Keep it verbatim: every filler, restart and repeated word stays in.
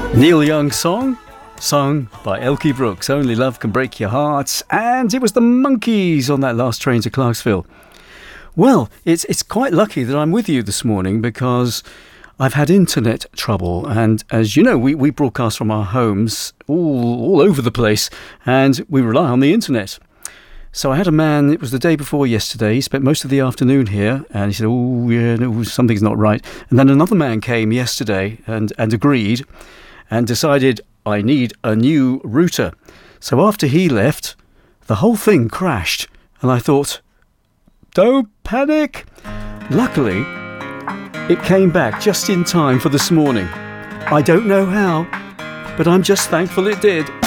Neil Young song, sung by Elkie Brooks, Only Love Can Break Your Heart, and it was the Monkees on that last train to Clarksville. Well, it's it's quite lucky that I'm with you this morning because I've had internet trouble, and as you know, we, we broadcast from our homes all, all over the place, and we rely on the internet. So I had a man, it was the day before yesterday, he spent most of the afternoon here, and he said, oh, yeah, no, something's not right. And then another man came yesterday and, and agreed, and decided I need a new router. So after he left, the whole thing crashed, and I thought, don't panic. Luckily, it came back just in time for this morning. I don't know how, but I'm just thankful it did.